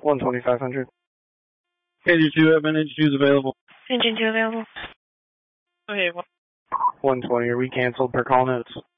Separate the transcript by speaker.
Speaker 1: 12500.
Speaker 2: Engine 2, have engine 2's available.
Speaker 3: Engine 2 available.
Speaker 4: Okay,
Speaker 1: 120, are we canceled per call notes?